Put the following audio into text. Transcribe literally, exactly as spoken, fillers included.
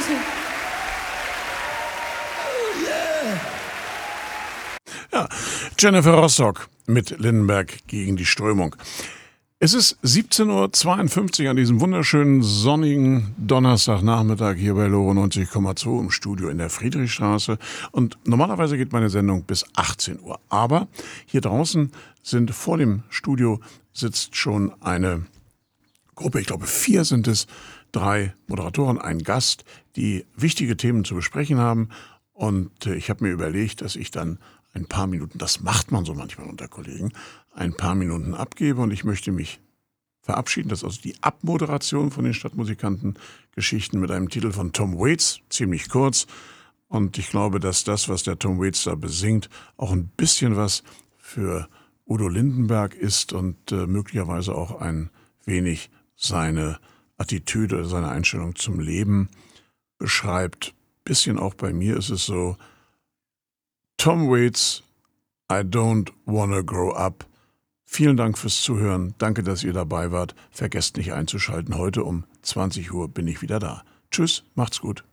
Applaus. Ja, Jennifer Rostock mit Lindenberg gegen die Strömung. Es ist siebzehn Uhr zweiundfünfzig an diesem wunderschönen sonnigen Donnerstagnachmittag hier bei Loro neunzig Komma zwei im Studio in der Friedrichstraße. Und normalerweise geht meine Sendung bis achtzehn Uhr. Aber hier draußen sind vor dem Studio sitzt schon eine Gruppe, ich glaube vier sind es, drei Moderatoren, ein Gast, die wichtige Themen zu besprechen haben. Und ich habe mir überlegt, dass ich dann ein paar Minuten, das macht man so manchmal unter Kollegen, ein paar Minuten abgebe und ich möchte mich verabschieden. Das ist also die Abmoderation von den Stadtmusikanten-Geschichten mit einem Titel von Tom Waits, ziemlich kurz. Und ich glaube, dass das, was der Tom Waits da besingt, auch ein bisschen was für Udo Lindenberg ist und äh, möglicherweise auch ein wenig seine Attitüde, seine Einstellung zum Leben beschreibt. Bisschen auch bei mir ist es so, Tom Waits, I don't wanna grow up. Vielen Dank fürs Zuhören. Danke, dass ihr dabei wart. Vergesst nicht einzuschalten. Heute um zwanzig Uhr bin ich wieder da. Tschüss, macht's gut.